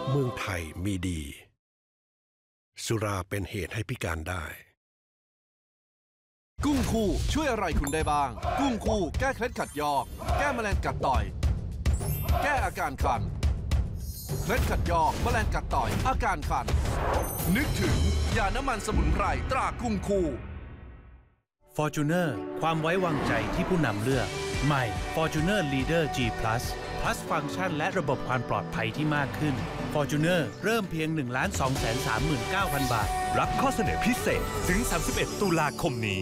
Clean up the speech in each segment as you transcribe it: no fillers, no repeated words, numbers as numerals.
เมืองไทยมีดีสุราเป็นเหตุให้พิการได้กุ้งคู่ช่วยอะไรคุณได้บ้างกุ้งคู่แก้เคล็ดขัดยอกแก้แมลงกัดต่อยแก้อาการคันเคล็ดขัดยอกแมลงกัดต่อยอาการคันนึกถึงยาน้ำมันสมุนไพรตรากุ้งคู่ Fortuner ความไว้วางใจที่ผู้นำเลือกใหม่ Fortuner Leader G Plus ฟังก์ชันและระบบความปลอดภัยที่มากขึ้น Fortuner เริ่มเพียง 1,239,000 บาทรับข้อเสนอพิเศษถึง31 ตุลาคมนี้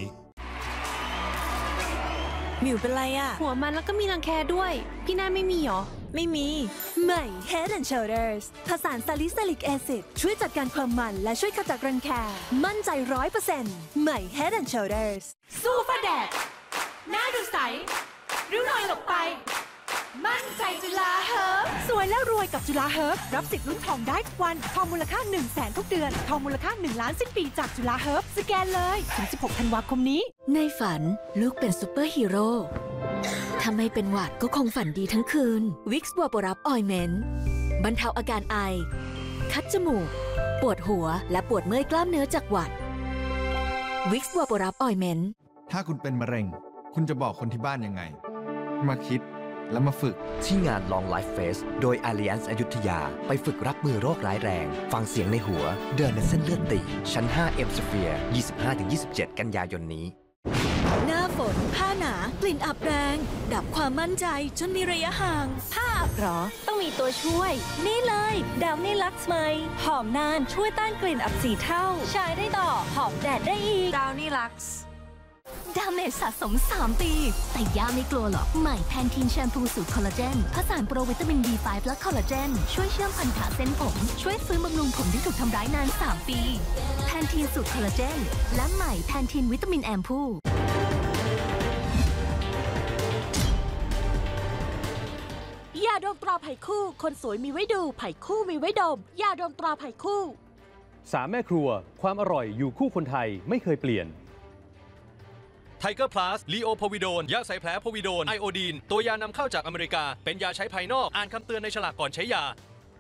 หมิวเป็นไรอะหัวมันแล้วก็มีรังแคด้วยพี่น่าไม่มีหรอไม่มีใหม่ Head and Shoulders ผสานซาลิซิลิกแอซิดช่วยจัดการความมันและช่วยขจัดรังแคมั่นใจ 100% ใหม่ Head and Shoulders สู้ฟ้าแดดหน้าดูใสริ้วรอยหลบไปมั่นใจจุฬาเฮิร์บสวยแล้วรวยกับจุฬาเฮิร์บรับสิทธิ์ลุ้นทองได้ทุกวันทองมูลค่า 100,000 ทุกเดือนทองมูลค่า1 ล้านสิ้นปีจากจุฬาเฮิร์บสแกนเลยถึง16 ธันวาคมนี้ในฝันลูกเป็นซูเปอร์ฮีโร่ถ้าไม่เป็นหวัดก็คงฝันดีทั้งคืนวิกซ์บัวปรับออยเมนต์บรรเทาอาการไอคัดจมูกปวดหัวและปวดเมื่อยกล้ามเนื้อจากหวัดวิกซ์บัวปรับออยเมนต์ถ้าคุณเป็นมะเร็งคุณจะบอกคนที่บ้านยังไงมาคิดแล้วมาฝึกที่งาน Long Life Fest โดย Alliance อยุธยาไปฝึกรับมือโรคร้ายแรงฟังเสียงในหัวเดินในเส้นเลือดตีบชั้น 5 M Sphere 25-27 กันยายนนี้หน้าฝนผ้าหนากลิ่นอับแรงดับความมั่นใจจนมีระยะห่างผ้าอับหรอต้องมีตัวช่วยนี่เลยดาวนี่ลักซ์ไหมหอมนานช่วยต้านกลิ่นอับ4 เท่าใช้ได้ต่อหอมแดดได้อีกดาวนี่ลักซ์ดาเมจสะสม3 ปีแต่ย่าไม่กลัวหรอกใหม่แพนทีนแชมพูสูตรคอลลาเจนผสานโปรวิตามิน B5 และคอลลาเจนช่วยเชื่อมพันธะเส้นผมช่วยฟื้นบำรุงผมที่ถูกทำร้ายนาน3 ปีแพนทีนสูตรคอลลาเจนและใหม่แพนทีนวิตามินแอมพูยาดมตราไผ่คู่คนสวยมีไว้ดูไผ่คู่มีไว้ดมยาดมตราไผ่คู่ 3 แม่ครัวความอร่อยอยู่คู่คนไทยไม่เคยเปลี่ยนไทเกอร์พลัสลีโอโพวิโดนยาใส่แผลโพวิโดนไอโอดีนตัวยานำเข้าจากอเมริกาเป็นยาใช้ภายนอกอ่านคำเตือนในฉลากก่อนใช้ยา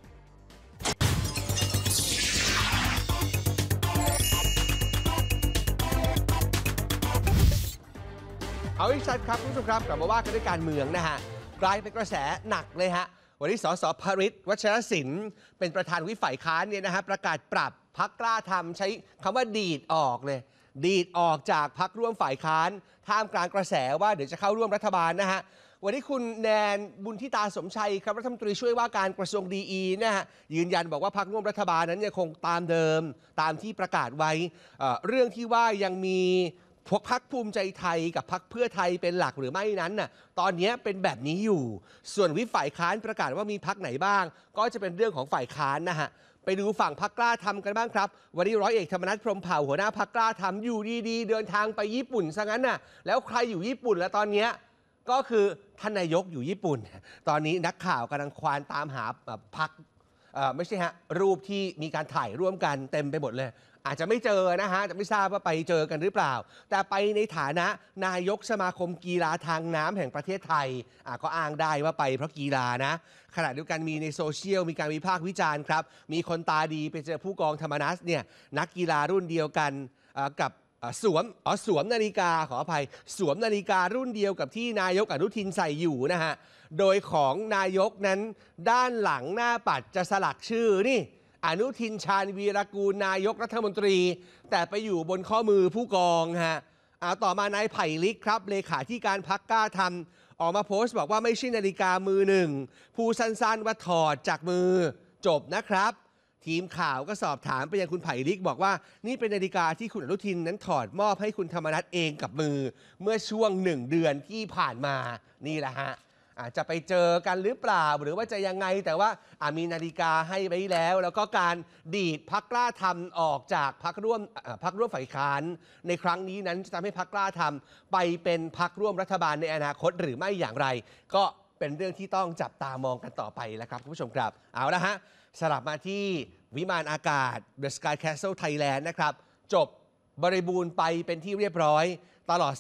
เอาอีกชัดครับคุณผู้ชมครับกลับมาว่ากันด้วยการเมืองนะฮะกลายเป็นกระแสหนักเลยฮะวันนี้สสภริษฐ์วัชรศิลป์เป็นประธานวิฝ่ายค้านเนี่ยนะฮะประกาศปรับพรรคกล้าทำใช้คำว่าดีดออกเลยดีดออกจากพรรคร่วมฝ่ายค้านท่ามกลางกระแสว่าเดี๋ยวจะเข้าร่วมรัฐบาลนะฮะวันนี้คุณแนนบุญทิตาสมชัยครับรัฐมนตรีช่วยว่าการกระทรวงดีนะฮะยืนยันบอกว่าพรรคร่วมรัฐบาลนั้นยังคงตามเดิมตามที่ประกาศไว้เรื่องที่ว่ายังมีพวกพรรคภูมิใจไทยกับพรรคเพื่อไทยเป็นหลักหรือไม่นั้นน่ะตอนนี้เป็นแบบนี้อยู่ส่วนวิฝ่ายค้านประกาศว่ามีพรรคไหนบ้างก็จะเป็นเรื่องของฝ่ายค้านนะฮะไปดูฝั่งพรรคกล้าทำกันบ้างครับวันนี้ร้อยเอกธรรมนัสพรหมเผ่าหัวหน้าพรรคกล้าทำอยู่ดีๆเดินทางไปญี่ปุ่นซะงั้นน่ะแล้วใครอยู่ญี่ปุ่นแล้วตอนนี้ก็คือท่านนายกอยู่ญี่ปุ่นตอนนี้นักข่าวกำลังควานตามหาพรรคไม่ใช่ฮะรูปที่มีการถ่ายร่วมกันเต็มไปหมดเลยอาจจะไม่เจอนะฮะจะไม่ทราบว่าไปเจอกันหรือเปล่าแต่ไปในฐานะนายกสมาคมกีฬาทางน้ำแห่งประเทศไทยก็อ้างได้ว่าไปเพราะกีฬานะขณะเดียวกันมีในโซเชียลมีการวิพากษ์วิจารณ์ครับมีคนตาดีไปเจอผู้กองธรรมนัสเนี่ยนักกีฬารุ่นเดียวกันกับสวมนาฬิกาขออภัยสวมนาฬิการุ่นเดียวกับที่นายกอนุทินใส่อยู่นะฮะโดยของนายกนั้นด้านหลังหน้าปัดจะสลักชื่อนี่อนุทินชาญวีรกูลนายกรัฐมนตรีแต่ไปอยู่บนข้อมือผู้กองฮะต่อมานายไผ่ลิกครับเลขาธิการพรรคกล้าทำออกมาโพสต์บอกว่าไม่ใช่นาฬิกามือหนึ่งผู้สั้นๆว่าถอดจากมือจบนะครับทีมข่าวก็สอบถามไปยังคุณไผ่ลิกบอกว่านี่เป็นนาฬิกาที่คุณอนุทินนั้นถอดมอบให้คุณธรรมนัสเองกับมือเมื่อช่วง1 เดือนที่ผ่านมานี่แหละฮะจะไปเจอกันหรือเปล่าหรือว่าจะยังไงแต่ว่ามีนาฬิกาให้ไว้แล้วก็การดีดพรรคกล้าทำออกจากพรรคร่วมฝ่ายค้านในครั้งนี้นั้นจะทำให้พรรคกล้าทำไปเป็นพรรคร่วมรัฐบาลในอนาคตหรือไม่อย่างไรก็เป็นเรื่องที่ต้องจับตามองกันต่อไปแล้วครับคุณผู้ชมครับเอาละฮะสลับมาที่วิมานอากาศ The Sky Castle Thailand นะครับจบบริบูรณ์ไปเป็นที่เรียบร้อยตลอ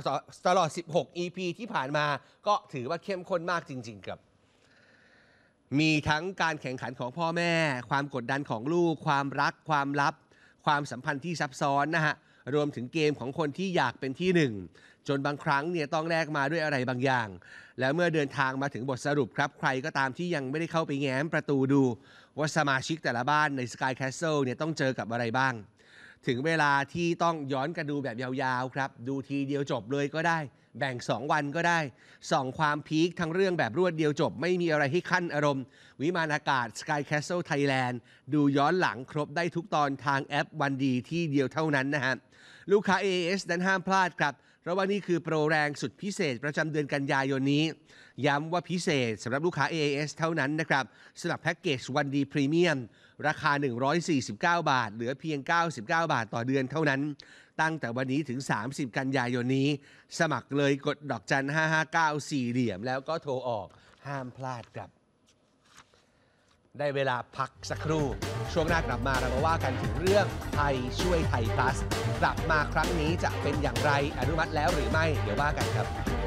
ด16 EP ที่ผ่านมาก็ถือว่าเข้มข้นมากจริงๆครับมีทั้งการแข่งขันของพ่อแม่ความกดดันของลูกความรักความลับความสัมพันธ์ที่ซับซ้อนนะฮะรวมถึงเกมของคนที่อยากเป็นที่หนึ่งจนบางครั้งเนี่ยต้องแลกมาด้วยอะไรบางอย่างแล้วเมื่อเดินทางมาถึงบทสรุปครับใครก็ตามที่ยังไม่ได้เข้าไปแง้มประตูดูว่าสมาชิกแต่ละบ้านใน Sky Castle เนี่ยต้องเจอกับอะไรบ้างถึงเวลาที่ต้องย้อนกันดูแบบยาวๆครับดูทีเดียวจบเลยก็ได้แบ่ง2วันก็ได้ส่องความพีคทั้งเรื่องแบบรวดเดียวจบไม่มีอะไรให้ขั้นอารมณ์วิมานอากาศ Sky Castle Thailand ดูย้อนหลังครบได้ทุกตอนทางแอปวันดีที่เดียวเท่านั้นนะฮะลูกค้า AIS นั้นห้ามพลาดครับเพราะว่านี่คือโปรแรงสุดพิเศษประจำเดือนกันยายนนี้ย้ำว่าพิเศษสำหรับลูกค้า AIS เท่านั้นนะครับสำหรับแพ็กเกจวันดีพรีเมียมราคา149 บาทเหลือเพียง99 บาทต่อเดือนเท่านั้นตั้งแต่วันนี้ถึง30กันยายนนี้สมัครเลยกดดอกจัน559 4เหลี่ยมแล้วก็โทรออกห้ามพลาดครับได้เวลาพักสักครู่ช่วงหน้ากลับมาเรามาว่ากันถึงเรื่องไทยช่วยไทย plus กลับมาครั้งนี้จะเป็นอย่างไรอนุมัติแล้วหรือไม่เดี๋ยวว่ากันครับ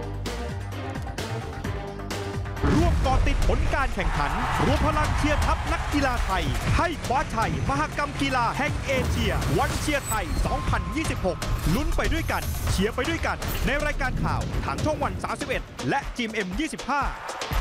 ร่วมเกาะติดผลการแข่งขันรวมพลังเชียร์ทัพนักกีฬาไทยให้คว้าชัยมหกรรมกีฬาแห่งเอเชียวันเชียร์ไทย 2026 ลุ้นไปด้วยกันเชียร์ไปด้วยกันในรายการข่าวทางช่องวัน 31 และจีม M25